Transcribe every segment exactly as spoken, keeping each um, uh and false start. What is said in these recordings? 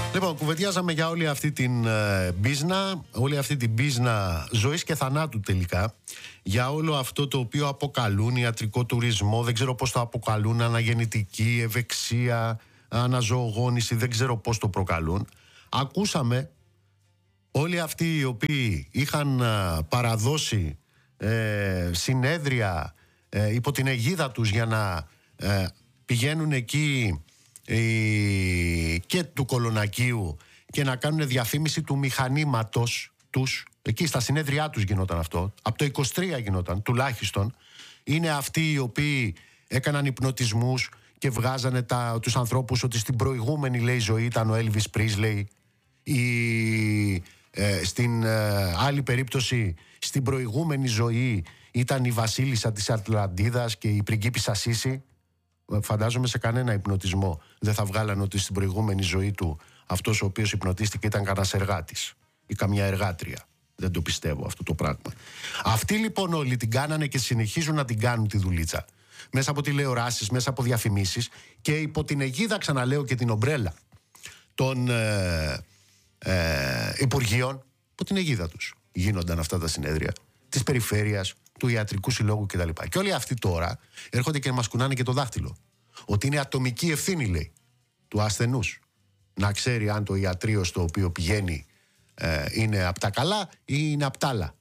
Λοιπόν, κουβεντιάζαμε για όλη αυτή την ε, μπίζνα, όλη αυτή την μπίζνα ζωής και θανάτου τελικά, για όλο αυτό το οποίο αποκαλούν ιατρικό τουρισμό, δεν ξέρω πώς το αποκαλούν, αναγεννητική, ευεξία, αναζωογόνηση, δεν ξέρω πώς το προκαλούν. Ακούσαμε όλοι αυτοί οι οποίοι είχαν ε, παραδώσει ε, συνέδρια ε, υπό την αιγίδα τους για να ε, πηγαίνουν εκεί και του Κολονακίου και να κάνουν διαφήμιση του μηχανήματος τους. Εκεί στα συνέδριά τους γινόταν αυτό. Από το είκοσι τρία γινόταν τουλάχιστον. Είναι αυτοί οι οποίοι έκαναν υπνοτισμούς και βγάζανε τα, τους ανθρώπους ότι στην προηγούμενη, λέει, ζωή ήταν ο Έλβις Πρίσλεϊ, ή ε, στην ε, άλλη περίπτωση στην προηγούμενη ζωή ήταν η βασίλισσα της Ατλαντίδας και η πριγκίπισσα Σίση. Φαντάζομαι σε κανένα υπνοτισμό δεν θα βγάλαν ότι στην προηγούμενη ζωή του αυτός ο οποίος υπνοτίστηκε ήταν κανένας εργάτης ή καμιά εργάτρια. Δεν το πιστεύω αυτό το πράγμα. Αυτοί λοιπόν όλοι την κάνανε και συνεχίζουν να την κάνουν τη δουλίτσα. Μέσα από τηλεοράσεις, μέσα από διαφημίσεις και υπό την αιγίδα, ξαναλέω, και την ομπρέλα των ε, ε, Υπουργείων, υπό την αιγίδα τους γίνονταν αυτά τα συνέδρια της περιφέρειας, του Ιατρικού Συλλόγου κτλ. Και όλοι αυτοί τώρα έρχονται και μας κουνάνε και το δάχτυλο. Ότι είναι ατομική ευθύνη, λέει, του ασθενούς να ξέρει αν το ιατρείο στο οποίο πηγαίνει ε, είναι απ' τα καλά ή είναι απ' τα άλλα.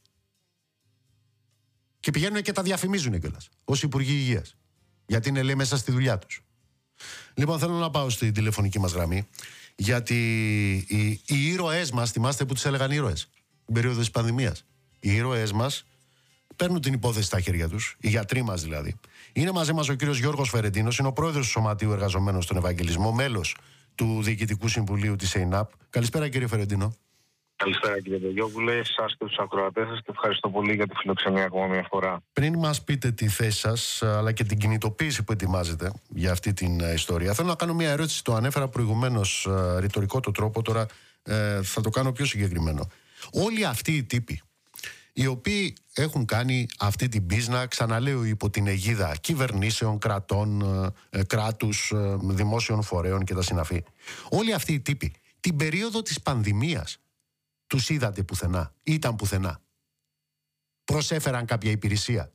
Και πηγαίνουν και τα διαφημίζουν κιόλας ως Υπουργοί Υγείας. Γιατί είναι, λέει, μέσα στη δουλειά τους. Λοιπόν, θέλω να πάω στη τηλεφωνική μας γραμμή, γιατί οι, οι ήρωές μας, θυμάστε που τους έλεγαν ήρωες την περίοδο της πανδημίας. Οι ήρωές μας παίρνουν την υπόθεση στα χέρια τους, οι γιατροί μας δηλαδή. Είναι μαζί μας ο κύριος Γιώργος Φερεντίνος, είναι ο πρόεδρος του Σωματείου Εργαζομένων στον Ευαγγελισμό, μέλος του Διοικητικού Συμβουλίου της ΕΙΝΑΠ. Καλησπέρα, κύριε Φερεντίνο. Καλησπέρα, κύριε Πογιόπουλε, εσάς και τους ακροατές σας, και ευχαριστώ πολύ για τη φιλοξενία ακόμα μια φορά. Πριν μας πείτε τη θέση σας, αλλά και την κινητοποίηση που ετοιμάζετε για αυτή την ιστορία, θέλω να κάνω μια ερώτηση. Το ανέφερα προηγουμένως, ρητορικό το τρόπο, τώρα ε, θα το κάνω πιο συγκεκριμένο. Όλοι αυτοί οι τύποι οι οποίοι έχουν κάνει αυτή την μπίζνα, ξαναλέω, υπό την αιγίδα κυβερνήσεων, κρατών, ε, κράτους, ε, δημόσιων φορέων και τα συναφή. Όλοι αυτοί οι τύποι, την περίοδο της πανδημίας, τους είδατε πουθενά? Ήταν πουθενά? Προσέφεραν κάποια υπηρεσία?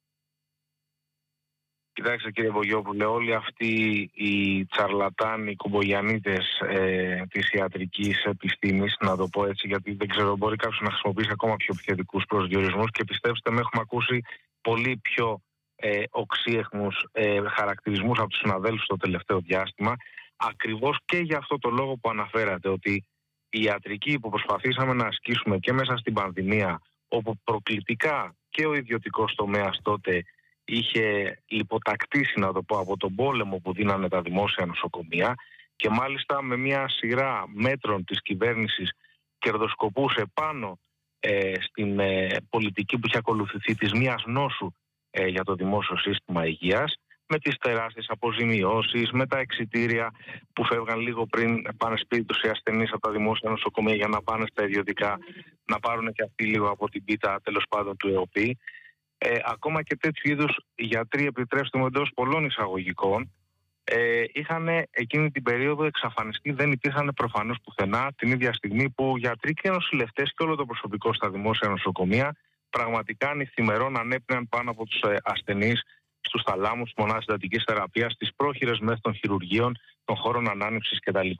Κοιτάξτε, κύριε Βογιόπουλε, όλοι αυτοί οι τσαρλατάνοι, οι κουμπογιανίτες ε, της ιατρικής επιστήμης, να το πω έτσι, γιατί δεν ξέρω, μπορεί κάποιος να χρησιμοποιήσει ακόμα πιο επιθετικούς προσδιορισμούς, και πιστέψτε με, έχουμε ακούσει πολύ πιο ε, οξύεχμους ε, χαρακτηρισμούς από τους συναδέλφους το τελευταίο διάστημα, ακριβώς και για αυτό το λόγο που αναφέρατε, ότι η ιατρική που προσπαθήσαμε να ασκήσουμε και μέσα στην πανδημία, όπου προκλητικά και ο ιδιωτικός τομέας τότε είχε λιποτακτήσει, να το πω, από τον πόλεμο που δίνανε τα δημόσια νοσοκομεία, και μάλιστα με μια σειρά μέτρων της κυβέρνησης κερδοσκοπούσε πάνω ε, στην ε, πολιτική που είχε ακολουθηθεί της μίας νόσου ε, για το δημόσιο σύστημα υγείας, με τις τεράστιες αποζημιώσεις, με τα εξιτήρια που φεύγαν λίγο πριν πάνε σπίτι τους οι ασθενείς από τα δημόσια νοσοκομεία για να πάνε στα ιδιωτικά, να πάρουν και αυτοί λίγο από την πίτα, τέλος πάντων, του ΕΟΠΗ. Ε, ακόμα και τέτοιου είδους γιατροί, επιτρέψτε μου εντός πολλών εισαγωγικών, ε, είχαν εκείνη την περίοδο εξαφανιστεί, δεν υπήρχαν προφανώς πουθενά, την ίδια στιγμή που γιατροί και νοσηλευτές και όλο το προσωπικό στα δημόσια νοσοκομεία πραγματικά νυχθημερών ανέπνεαν πάνω από τους ασθενείς στους θαλάμους, στις μονάδες εντατικής θεραπείας, στις πρόχειρες μέθοδων των χειρουργείων, των χώρων ανάνυψης κτλ.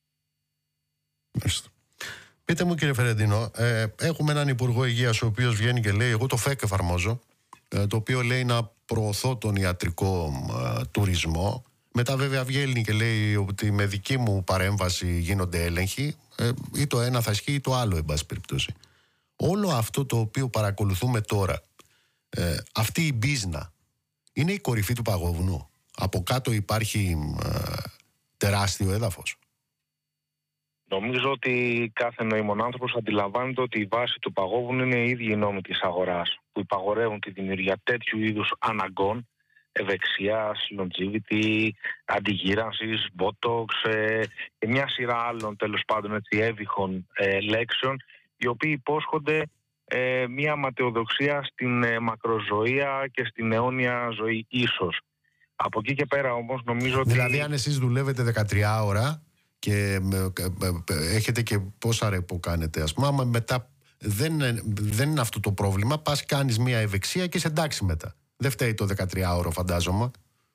Πείτε μου, κύριε Φερεντίνο, ε, έχουμε έναν Υπουργό Υγείας ο οποίος βγαίνει και λέει: εγώ το ΦΕΚ εφαρμόζω, ε, το οποίο λέει να προωθώ τον ιατρικό ε, τουρισμό. Μετά βέβαια βγαίνει και λέει ότι με δική μου παρέμβαση γίνονται έλεγχοι, ε, ή το ένα θα ισχύει ή το άλλο, εν πάση περιπτώσει. Όλο αυτό το οποίο παρακολουθούμε τώρα, ε, αυτή η μπίζνα, είναι η κορυφή του παγόβουνου? Από κάτω υπάρχει ε, τεράστιο έδαφος. Νομίζω ότι κάθε νοήμων άνθρωπος αντιλαμβάνεται ότι η βάση του παγόβουνου είναι οι ίδιοι οι νόμοι της αγοράς, που υπαγορεύουν τη δημιουργία τέτοιου είδους αναγκών, ευεξιάς, longevity, αντιγύρανσης, botox ε, και μια σειρά άλλων, τέλος πάντων, έτσι, έβυχων ε, λέξεων, οι οποίοι υπόσχονται ε, μια ματαιοδοξία στην ε, μακροζωία και στην αιώνια ζωή ίσως. Από εκεί και πέρα όμως νομίζω ότι... Δηλαδή αν εσείς δουλεύετε δεκατρία ώρα και έχετε και πόσα ρεπό κάνετε, ας πούμε, άμα μετά δεν, δεν είναι αυτό το πρόβλημα, πας κάνεις μια ευεξία και σε εντάξει μετά. Δεν φταίει το δεκατριάωρο, φαντάζομαι.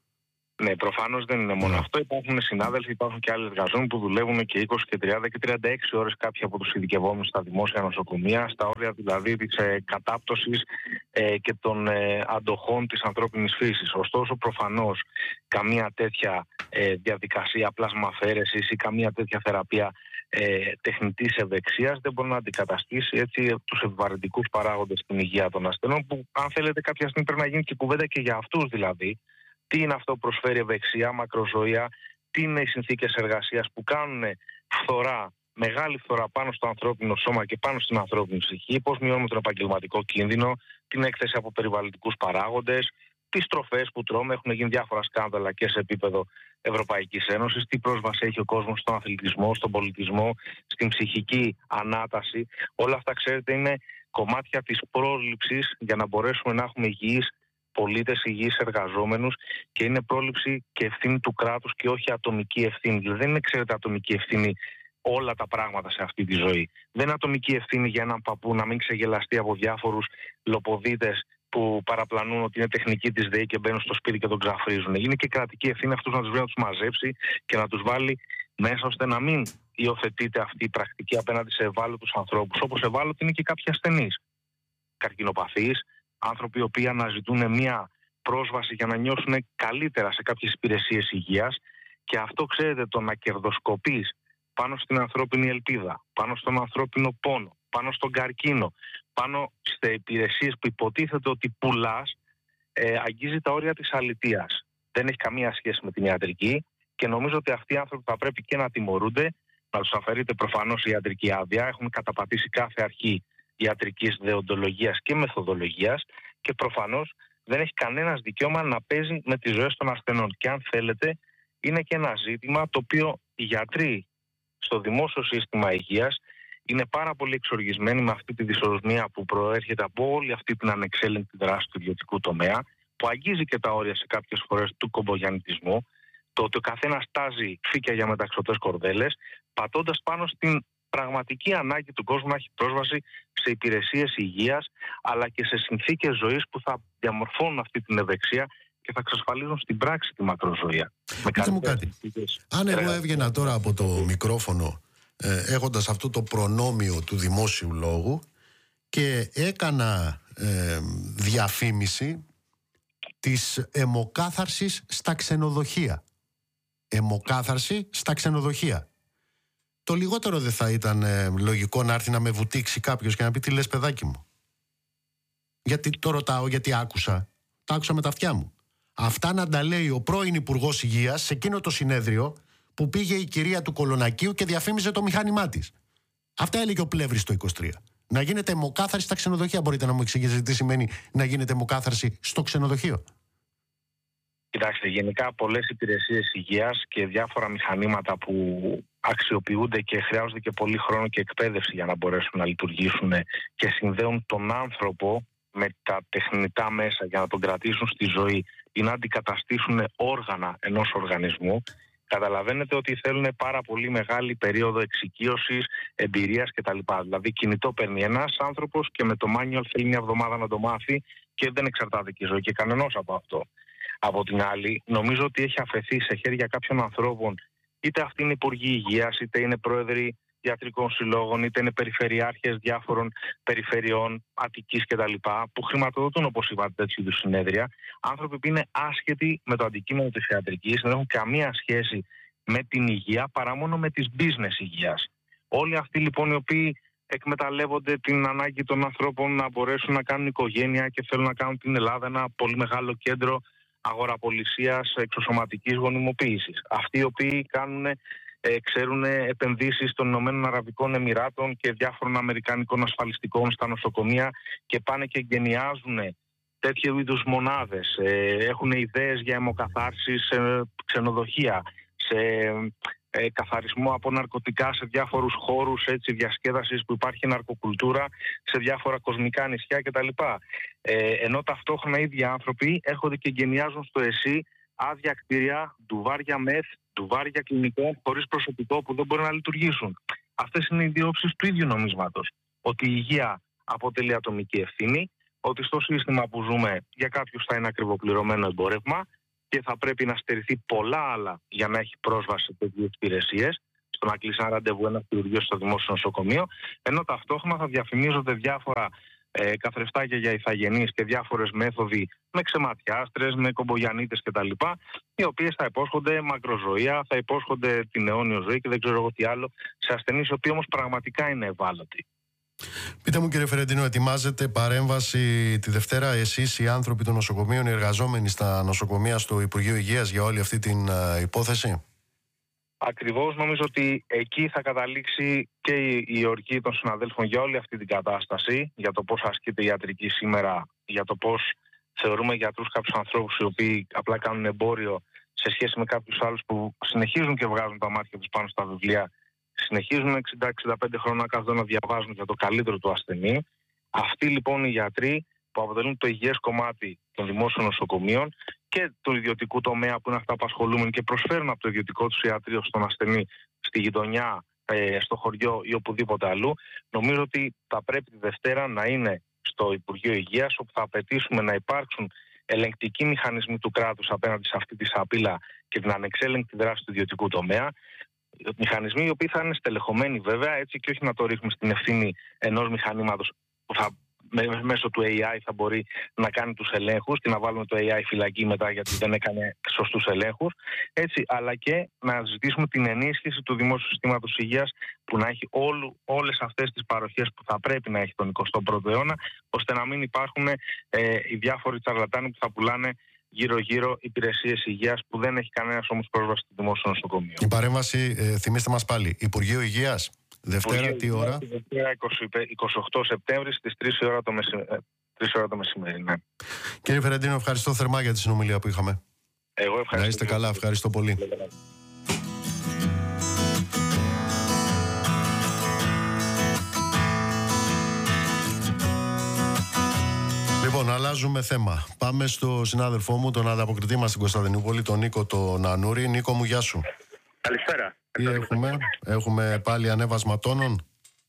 Ναι, προφανώς δεν είναι μόνο Ναι. αυτό. Υπάρχουν συνάδελφοι, υπάρχουν και άλλοι εργαζόμενοι που δουλεύουν και είκοσι και τριάντα και τριάντα έξι ώρες, κάποιοι από τους ειδικευόμενους στα δημόσια νοσοκομεία, στα όρια δηλαδή της ε, κατάπτωσης ε, και των ε, αντοχών της ανθρώπινης φύσης. Ωστόσο, προφανώς καμία τέτοια ε, διαδικασία πλασμαφαίρεσης ή καμία τέτοια θεραπεία ε, τεχνητής ευεξίας δεν μπορεί να αντικαταστήσει έτσι τους επιβαρυντικούς παράγοντες στην υγεία των ασθενών, που αν θέλετε κάποια στιγμή πρέπει να γίνει και κουβέντα και για αυτούς δηλαδή. Τι είναι αυτό που προσφέρει ευεξία, μακροζωία, τι είναι οι συνθήκες εργασίας που κάνουν φθορά, μεγάλη φθορά πάνω στο ανθρώπινο σώμα και πάνω στην ανθρώπινη ψυχή, πώς μειώνουμε τον επαγγελματικό κίνδυνο, την έκθεση από περιβαλλοντικούς παράγοντες, τις τροφές που τρώμε, έχουν γίνει διάφορα σκάνδαλα και σε επίπεδο Ευρωπαϊκής Ένωσης, τι πρόσβαση έχει ο κόσμος στον αθλητισμό, στον πολιτισμό, στην ψυχική ανάταση. Όλα αυτά, ξέρετε, είναι κομμάτια της πρόληψης για να μπορέσουμε να έχουμε υγιείς πολίτες, υγιείς εργαζόμενους, και είναι πρόληψη και ευθύνη του κράτους και όχι ατομική ευθύνη. Δηλαδή δεν είναι, ξέρετε, ατομική ευθύνη όλα τα πράγματα σε αυτή τη ζωή. Δεν είναι ατομική ευθύνη για έναν παππού να μην ξεγελαστεί από διάφορους λοποδίτες που παραπλανούν ότι είναι τεχνική της ΔΕΗ και μπαίνουν στο σπίτι και τον ξαφρίζουν. Είναι και κρατική ευθύνη αυτούς να τους βρει, να τους μαζέψει και να τους βάλει μέσα, ώστε να μην υιοθετείται αυτή η πρακτική απέναντι σε ευάλωτους ανθρώπους. Όπως ευάλωτοι είναι και κάποιοι ασθενείς, καρκινοπαθείς, άνθρωποι οι οποίοι αναζητούν μια πρόσβαση για να νιώσουν καλύτερα σε κάποιες υπηρεσίες υγείας, και αυτό, ξέρετε, το να κερδοσκοπείς πάνω στην ανθρώπινη ελπίδα, πάνω στον ανθρώπινο πόνο, πάνω στον καρκίνο, πάνω σε υπηρεσίες που υποτίθεται ότι πουλάς, ε, αγγίζει τα όρια της αλητείας. Δεν έχει καμία σχέση με την ιατρική, και νομίζω ότι αυτοί οι άνθρωποι θα πρέπει και να τιμωρούνται, να τους αφαιρείται προφανώς η ιατρική άδεια. Έχουν καταπατήσει κάθε αρχή ιατρικής δεοντολογίας και μεθοδολογίας, και προφανώς δεν έχει κανένας δικαίωμα να παίζει με τις ζωές των ασθενών. Και αν θέλετε, είναι και ένα ζήτημα το οποίο οι γιατροί στο δημόσιο σύστημα υγείας είναι πάρα πολύ εξοργισμένοι με αυτή τη δυσορμία που προέρχεται από όλη αυτή την ανεξέλεγκτη δράση του ιδιωτικού τομέα, που αγγίζει και τα όρια σε κάποιες φορές του κομπογιαννιτισμού, το ότι ο καθένας τάζει φύκια για μεταξωτές κορδέλες, πατώντας πάνω στην πραγματική ανάγκη του κόσμου να έχει πρόσβαση σε υπηρεσίες υγείας, αλλά και σε συνθήκες ζωής που θα διαμορφώνουν αυτή την ευεξία και θα εξασφαλίζουν στην πράξη τη μακροζωία. Πείτε μου κάτι. Αν εγώ έβγαινα τώρα από το μικρόφωνο ε, έχοντας αυτό το προνόμιο του δημόσιου λόγου και έκανα ε, διαφήμιση της αιμοκάθαρσης στα ξενοδοχεία. Αιμοκάθαρση στα ξενοδοχεία. Το λιγότερο δεν θα ήταν ε, λογικό να έρθει να με βουτήξει κάποιος και να πει τι λες, παιδάκι μου? Γιατί το ρωτάω, γιατί άκουσα. Τα άκουσα με τα αυτιά μου. Αυτά να τα λέει ο πρώην Υπουργός Υγείας σε εκείνο το συνέδριο που πήγε η κυρία του Κολονακίου και διαφήμιζε το μηχάνημά της. Αυτά έλεγε ο Πλεύρης το είκοσι τρία. Να γίνεται αιμοκάθαρση στα ξενοδοχεία. Μπορείτε να μου εξηγήσετε τι σημαίνει να γίνεται αιμοκάθαρση στο ξενοδοχείο? Κοιτάξτε, γενικά πολλές υπηρεσίες υγείας και διάφορα μηχανήματα που αξιοποιούνται και χρειάζονται και πολύ χρόνο και εκπαίδευση για να μπορέσουν να λειτουργήσουν και συνδέουν τον άνθρωπο με τα τεχνητά μέσα για να τον κρατήσουν στη ζωή ή να αντικαταστήσουν όργανα ενός οργανισμού, καταλαβαίνετε ότι θέλουν πάρα πολύ μεγάλη περίοδο εξοικείωσης, εμπειρίας κτλ. Δηλαδή, κινητό παίρνει ένας άνθρωπος και με το manual θέλει μια εβδομάδα να το μάθει, και δεν εξαρτάται και η ζωή και κανενός από αυτό. Από την άλλη, νομίζω ότι έχει αφαιθεί σε χέρια κάποιων ανθρώπων, είτε αυτοί είναι υπουργοί υγείας, είτε είναι πρόεδροι ιατρικών συλλόγων, είτε είναι περιφερειάρχες διάφορων περιφερειών Αττικής κτλ., που χρηματοδοτούν, όπως είπατε, τέτοιου είδους συνέδρια, άνθρωποι που είναι άσχετοι με το αντικείμενο της ιατρικής, δεν έχουν καμία σχέση με την υγεία παρά μόνο με τις business υγείας. Όλοι αυτοί λοιπόν οι οποίοι εκμεταλλεύονται την ανάγκη των ανθρώπων να μπορέσουν να κάνουν οικογένεια και θέλουν να κάνουν την Ελλάδα ένα πολύ μεγάλο κέντρο αγοραπολισίας εξωσωματικής γονιμοποίησης. Αυτοί οι οποίοι κάνουν, ε, ξέρουν επενδύσεις των Ηνωμένων Αραβικών Εμιράτων και διάφορων αμερικανικών ασφαλιστικών στα νοσοκομεία και πάνε και εγκαινιάζουν τέτοιου είδους μονάδες. Ε, έχουν ιδέες για αιμοκαθάρσεις σε ξενοδοχεία, σε ε, καθαρισμό από ναρκωτικά σε διάφορους χώρους έτσι, διασκέδασης που υπάρχει ναρκοκουλτούρα σε διάφορα κοσμικά νησιά κτλ. Ε, ενώ ταυτόχρονα οι ίδιοι άνθρωποι έρχονται και εγκαινιάζουν στο ΕΣΥ άδεια κτίρια, ντουβάρια μεθ, ντουβάρια κλινικών χωρίς προσωπικό που δεν μπορεί να λειτουργήσουν. Αυτές είναι οι δύο όψεις του ίδιου νομίσματος. Ότι η υγεία αποτελεί ατομική ευθύνη, ότι στο σύστημα που ζούμε για κάποιους θα είναι ακριβοπληρωμένο εμπόρευμα και θα πρέπει να στερηθεί πολλά άλλα για να έχει πρόσβαση σε τέτοιες υπηρεσίες, στο να κλείσει ένα ραντεβού ένα χειρουργείο στο δημόσιο νοσοκομείο, ενώ ταυτόχρονα θα διαφημίζονται διάφορα ε, καθρεφτάκια για ηθαγενείς και διάφορες μέθοδοι με ξεματιάστρες, με κομπογιανίτες κτλ. Οι οποίες θα υπόσχονται μακροζωία, θα υπόσχονται την αιώνιο ζωή και δεν ξέρω εγώ τι άλλο, σε ασθενείς οι οποίοι όμως πραγματικά είναι ευάλωτοι. Πείτε μου, κύριε Φερεντίνο, ετοιμάζετε παρέμβαση τη Δευτέρα εσείς οι άνθρωποι των νοσοκομείων, οι εργαζόμενοι στα νοσοκομεία στο Υπουργείο Υγείας για όλη αυτή την uh, υπόθεση? Ακριβώς, νομίζω ότι εκεί θα καταλήξει και η, η οργή των συναδέλφων για όλη αυτή την κατάσταση, για το πώς ασκείται η ιατρική σήμερα, για το πώς θεωρούμε γιατρούς κάποιους ανθρώπους οι οποίοι απλά κάνουν εμπόριο σε σχέση με κάποιους άλλους που συνεχίζουν και βγάζουν τα μάτια τους πάνω στα βιβλία, συνεχίζουν εξήντα με εξήντα πέντε χρόνια κάθονται να διαβάζουν για το καλύτερο του ασθενή. Αυτοί λοιπόν οι γιατροί που αποτελούν το υγιές κομμάτι των δημόσιων νοσοκομείων και του ιδιωτικού τομέα που είναι αυτά που ασχολούμενοι και προσφέρουν από το ιδιωτικό του ιατρείο στον ασθενή στη γειτονιά, στο χωριό ή οπουδήποτε αλλού, νομίζω ότι θα πρέπει τη Δευτέρα να είναι στο Υπουργείο Υγείας, όπου θα απαιτήσουμε να υπάρξουν ελεγκτικοί μηχανισμοί του κράτους απέναντι σε αυτή τη σαπίλα και την ανεξέλεγκτη δράση του ιδιωτικού τομέα. Μηχανισμοί οι οποίοι θα είναι στελεχωμένοι βέβαια, έτσι, και όχι να το ρίχνουμε στην ευθύνη ενός μηχανήματος που θα, μέσω του έι άι θα μπορεί να κάνει τους ελέγχους και να βάλουμε το έι άι φυλακή μετά γιατί δεν έκανε σωστούς ελέγχους, έτσι, αλλά και να ζητήσουμε την ενίσχυση του δημόσιου συστήματος υγείας που να έχει όλου, όλες αυτές τις παροχές που θα πρέπει να έχει τον εικοστό πρώτο αιώνα, ώστε να μην υπάρχουν ε, οι διάφοροι τσαρλατάνοι που θα πουλάνε γύρω-γύρω υπηρεσίες υγείας που δεν έχει κανένας όμως πρόσβαση στο δημόσιο νοσοκομείο. Η παρέμβαση, ε, θυμίστε μας πάλι, Υπουργείο Υγείας, Δευτέρα Υπουργείο τι Υγείας, ώρα? Δευτέρα είκοσι οκτώ Σεπτέμβρη στις τρεις η ώρα το, μεση... τρεις η ώρα το μεσημέρι. Ναι. Κύριε Φερεντίνο, ευχαριστώ θερμά για τη συνομιλία που είχαμε. Εγώ ευχαριστώ. Να είστε καλά, ευχαριστώ πολύ. Λοιπόν, αλλάζουμε θέμα. Πάμε στο συνάδελφό μου, τον ανταποκριτή μας στην Κωνσταντινούπολη, τον Νίκο τον Ανούρη. Νίκο μου, γεια σου. Καλησπέρα. Τι έχουμε, έχουμε πάλι ανέβασμα τόνων?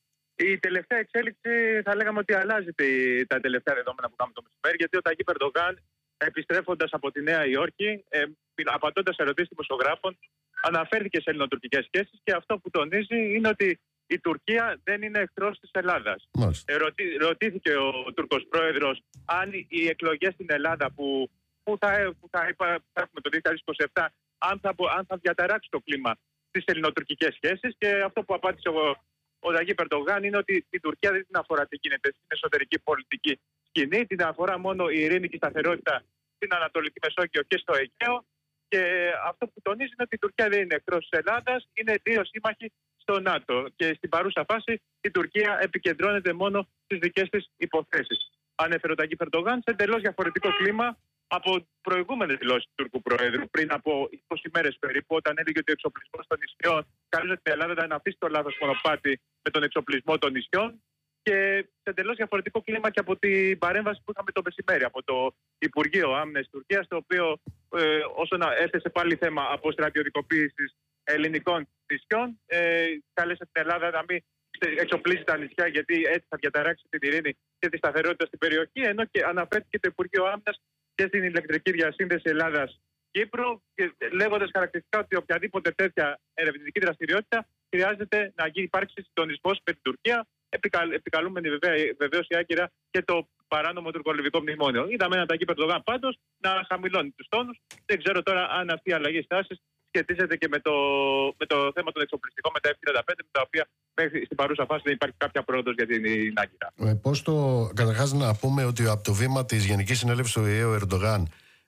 Η τελευταία εξέλιξη θα λέγαμε ότι αλλάζει τα τελευταία δεδομένα που κάνουμε το μεσημέρι, γιατί ο Ταγί Ερντογάν, επιστρέφοντας από τη Νέα Υόρκη, ε, απαντώντας σε ερωτήσεις δημοσιογράφων, αναφέρθηκε σε ελληνοτουρκικές σχέσεις και αυτό που τονίζει είναι ότι η Τουρκία δεν είναι εχθρός της Ελλάδας. Ε, ρωτή, ρωτήθηκε ο Τούρκος πρόεδρος αν οι εκλογές στην Ελλάδα που, που, θα, που θα, θα έχουμε το δύο χιλιάδες είκοσι επτά, αν θα, αν θα διαταράξει το κλίμα στις ελληνοτουρκικές σχέσεις, και αυτό που απάντησε ο, ο Ταγί Ερντογάν είναι ότι η Τουρκία δεν την αφορά τι γίνεται στην εσωτερική πολιτική σκηνή, την αφορά μόνο η ειρήνη και η σταθερότητα στην Ανατολική Μεσόγειο και στο Αιγαίο. Και αυτό που τονίζει είναι ότι η Τουρκία δεν είναι εχθρός της Ελλάδας, είναι δύο σύμμαχοι στο ΝΑΤΟ. Και στην παρούσα φάση η Τουρκία επικεντρώνεται μόνο στις δικές της υποθέσεις. Ανέφερε ο Ταγί Ερντογάν σε εντελώς διαφορετικό κλίμα από προηγούμενες δηλώσεις του Τούρκου Προέδρου πριν από είκοσι μέρες περίπου, όταν έλεγε ότι ο εξοπλισμός των νησιών καλούσε την Ελλάδα να αφήσει το λάθος μονοπάτι με τον εξοπλισμό των νησιών. Και σε εντελώς διαφορετικό κλίμα και από την παρέμβαση που είχαμε το μεσημέρι από το Υπουργείο Άμυνας της Τουρκίας, το οποίο ε, όσον έθεσε πάλι θέμα αποστρατιωτικοποίησης ελληνικών νησιών, ε, κάλεσε την Ελλάδα να μην εξοπλίσει τα νησιά, γιατί έτσι θα διαταράξει την ειρήνη και τη σταθερότητα στην περιοχή, ενώ και αναφέρθηκε το Υπουργείο Άμυνας και στην ηλεκτρική διασύνδεση Ελλάδας-Κύπρου, λέγοντας χαρακτηριστικά ότι οποιαδήποτε τέτοια ερευνητική δραστηριότητα χρειάζεται να υπάρξει συντονισμός με την Τουρκία, επικαλούμενη βεβαίως η άκυρα και το παράνομο τουρκολιβικό μνημόνιο. Είδαμε έναν Ταγί Ερντογάν πάντως να χαμηλώνει τους τόνους. Δεν ξέρω τώρα αν αυτή η αλλαγή στάσης σχετίζεται και με το, με το θέμα των εξοπλιστικών, με τα εφ τριάντα πέντε, με τα οποία μέχρι στην παρούσα φάση δεν υπάρχει κάποια πρόοδος για την άγκυρα. Ε, πώς το... Καταρχάς να πούμε ότι από το βήμα της Γενικής Συνέλευσης του ΟΗΕ ο Ερντογάν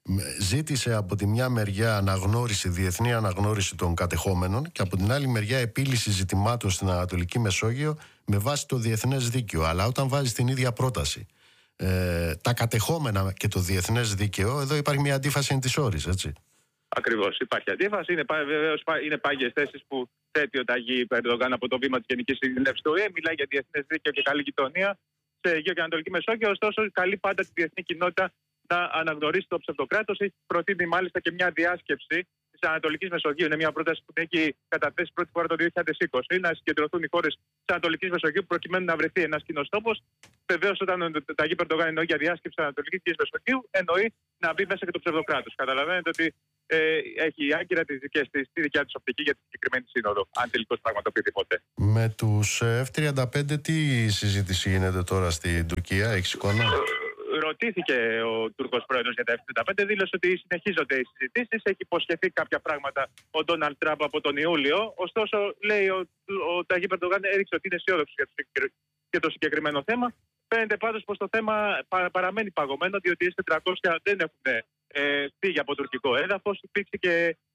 ζήτησε από τη μια μεριά αναγνώριση, διεθνή αναγνώριση των κατεχόμενων, και από την άλλη μεριά επίλυση ζητημάτων στην Ανατολική Μεσόγειο με βάση το διεθνές δίκαιο. Αλλά όταν βάζει την ίδια πρόταση ε, τα κατεχόμενα και το διεθνές δίκαιο, εδώ υπάρχει μια αντίφαση εν της όρης, έτσι. Ακριβώς, υπάρχει αντίφαση. Είναι, βεβαίως, είναι πάγιες θέσεις που θέτει ο Ταγί Ερντογάν από το βήμα της Γενικής Συνέλευσης του ΟΗΕ. Μιλάει για διεθνές δίκαιο και καλή γειτονία σε Αιγαίο και Ανατολική Μεσόγειο. Ωστόσο, καλεί πάντα τη διεθνή κοινότητα να αναγνωρίσει το ψευδοκράτος. Έχει προτείνει μάλιστα και μια διάσκεψη της Ανατολικής Μεσογείου. Είναι μια πρόταση που έχει καταθέσει πρώτη φορά το δύο χιλιάδες είκοσι, να συγκεντρωθούν οι χώρες της Ανατολικής Μεσογείου προκειμένου να βρεθεί ένας κοινός τόπος. Βεβαίως, όταν ο Ταγί Ερντογάν εννοεί για διάσκεψη της Ανατολικής Μεσογείου, εννοεί να μπει μέσα και το ψευδοκράτος. Καταλαβαίνετε ότι ε, έχει άγκυρα τη δικιά της οπτική για τη συγκεκριμένη σύνοδο, αν τελικώς πραγματοποιηθεί ποτέ. Με τους εφ τριάντα πέντε, τι συζήτηση γίνεται τώρα στην Τουρκία, έχεις εικόνα? Ρωτήθηκε ο Τούρκος πρόεδρος για τα εφ τριάντα πέντε, δήλωσε ότι συνεχίζονται οι συζητήσεις. Έχει υποσχεθεί κάποια πράγματα ο Ντόναλντ Τραμπ από τον Ιούλιο. Ωστόσο, λέει ο, ο Ταγί Ερντογάν έδειξε ότι είναι αισιόδοξος για, για το συγκεκριμένο θέμα. Φαίνεται πάντως πως το θέμα πα, παραμένει παγωμένο, διότι οι ες τετρακόσια δεν έχουν ε, φύγει από τουρκικό έδαφος. Υπήρξε και